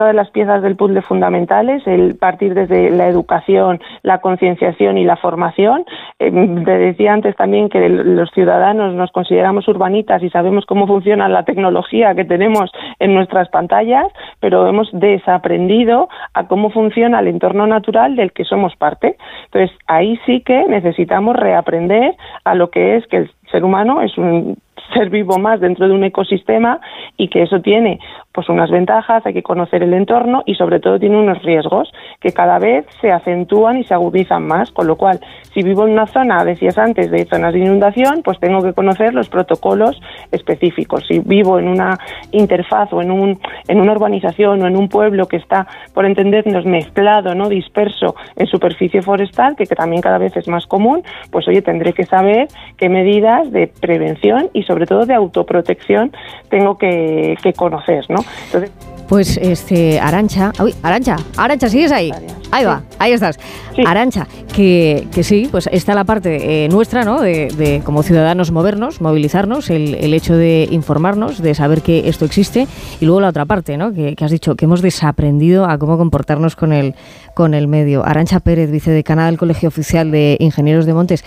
de las piezas del puzzle fundamentales, el partir desde la educación, la concienciación y la formación. Te decía antes también que los ciudadanos nos consideramos urbanitas y sabemos cómo funciona la tecnología que tenemos en nuestras pantallas, pero hemos desaprendido a cómo funciona el entorno natural del que somos parte. Entonces, ahí sí que necesitamos reaprender a lo que es que el ser humano es un ser vivo más dentro de un ecosistema y que eso tiene pues unas ventajas, hay que conocer el entorno y sobre todo tiene unos riesgos que cada vez se acentúan y se agudizan más, con lo cual si vivo en una zona, decías antes, de zonas de inundación, pues tengo que conocer los protocolos específicos. Si vivo en una interfaz o en una urbanización o en un pueblo que está, por entendernos, mezclado, no disperso en superficie forestal, que también cada vez es más común, pues oye, tendré que saber qué medidas de prevención y sobre todo de autoprotección tengo que conocer, ¿no? Entonces, pues Arantxa, Arantxa, ¿sigues ahí? Ahí va, ahí estás. Sí. Arantxa, que sí, pues está la parte nuestra, ¿no? De como ciudadanos movernos, movilizarnos, el hecho de informarnos, de saber que esto existe, y luego la otra parte, ¿no? Que has dicho que hemos desaprendido a cómo comportarnos con el medio. Arantxa Pérez, vicedecana del Colegio Oficial de Ingenieros de Montes,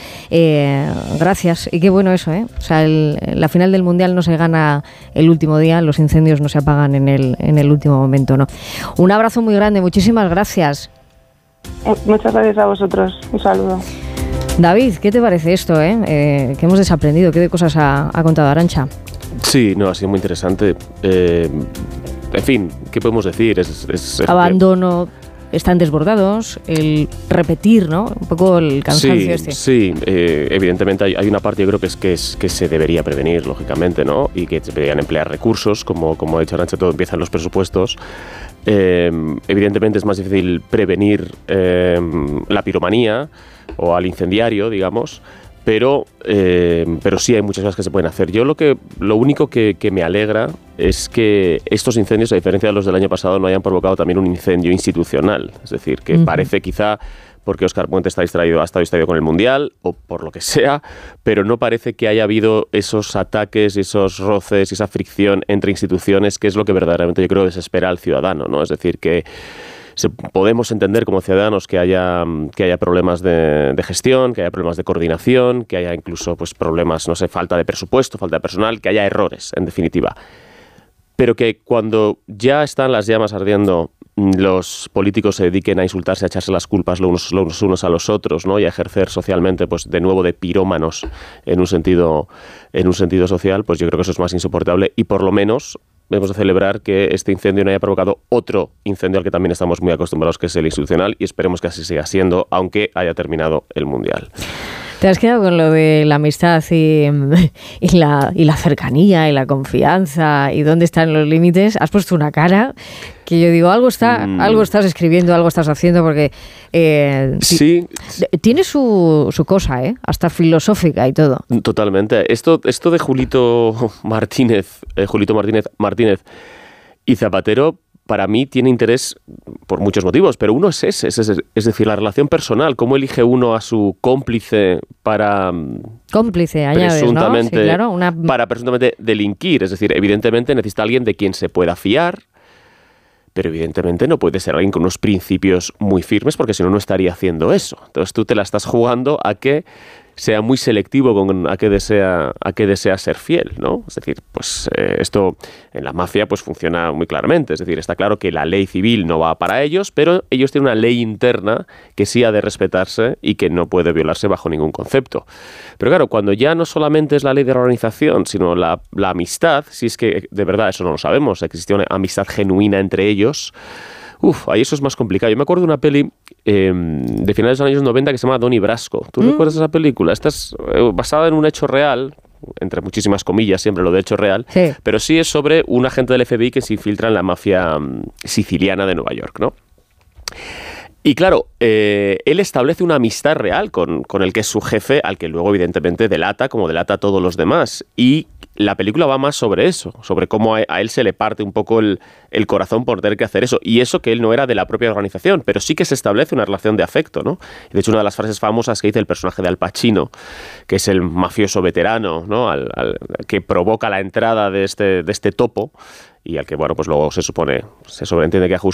gracias, y qué bueno eso, ¿eh? O sea, la final del Mundial no se gana el último día, los incendios no se apagan en el último momento, ¿no? Un abrazo muy grande, muchísimas gracias. Muchas gracias a vosotros, un saludo. David, ¿qué te parece esto, que hemos desaprendido? ¿Qué de cosas ha contado Arantxa? Sí, no, ha sido muy interesante. En fin, ¿qué podemos decir? Abandono, están desbordados, el repetir, ¿no? Un poco el cansancio Sí, evidentemente hay una parte, yo creo que se debería prevenir, lógicamente, ¿no? Y que se deberían emplear recursos, como ha dicho Arantxa, todo empieza en los presupuestos. Evidentemente es más difícil prevenir la piromanía o al incendiario, digamos, pero sí hay muchas cosas que se pueden hacer. Yo lo único que me alegra es que estos incendios, a diferencia de los del año pasado, no hayan provocado también un incendio institucional. Es decir, que parece quizá porque Óscar Puente ha estado distraído con el Mundial o por lo que sea, pero no parece que haya habido esos ataques, esos roces y esa fricción entre instituciones, que es lo que verdaderamente yo creo desespera al ciudadano, ¿no? Es decir, que podemos entender como ciudadanos que haya problemas de gestión, que haya problemas de coordinación, que haya incluso pues problemas, no sé, falta de presupuesto, falta de personal, que haya errores, en definitiva. Pero que cuando ya están las llamas ardiendo, los políticos se dediquen a insultarse, a echarse las culpas los unos a los otros, ¿no? Y a ejercer socialmente, pues de nuevo, de pirómanos en un sentido social, pues yo creo que eso es más insoportable y por lo menos debemos de celebrar que este incendio no haya provocado otro incendio al que también estamos muy acostumbrados, que es el institucional, y esperemos que así siga siendo, aunque haya terminado el Mundial. Te has quedado con lo de la amistad y la cercanía y la confianza y dónde están los límites. Has puesto una cara que yo digo, algo estás escribiendo, algo estás haciendo, porque sí, tiene su cosa, hasta filosófica y todo. Totalmente. Esto de Julito Martínez y Zapatero, para mí tiene interés por muchos motivos, pero uno es ese, es decir, la relación personal, cómo elige uno a su cómplice para presuntamente, ¿no? Sí, claro, para presuntamente delinquir. Es decir, evidentemente necesita alguien de quien se pueda fiar, pero evidentemente no puede ser alguien con unos principios muy firmes, porque si no, no estaría haciendo eso. Entonces tú te la estás jugando a que sea muy selectivo con a qué desea ser fiel, ¿no? Es decir, pues esto en la mafia pues funciona muy claramente. Es decir, está claro que la ley civil no va para ellos, pero ellos tienen una ley interna que sí ha de respetarse y que no puede violarse bajo ningún concepto. Pero claro, cuando ya no solamente es la ley de la organización, sino la amistad, si es que de verdad eso no lo sabemos, existió una amistad genuina entre ellos, ahí eso es más complicado. Yo me acuerdo de una peli de finales de los años 90 que se llama Donnie Brasco. ¿Tú recuerdas esa película? Esta es basada en un hecho real, entre muchísimas comillas siempre lo de hecho real, sí. Pero sí es sobre un agente del FBI que se infiltra en la mafia siciliana de Nueva York, ¿no? Y claro, él establece una amistad real con el que es su jefe, al que luego evidentemente delata, como delata a todos los demás. Y la película va más sobre eso, sobre cómo a él se le parte un poco el corazón por tener que hacer eso. Y eso que él no era de la propia organización, pero sí que se establece una relación de afecto, ¿no? De hecho, una de las frases famosas que dice el personaje de Al Pacino, que es el mafioso veterano, ¿no? Que provoca la entrada de este topo, y al que, bueno, pues luego se sobreentiende que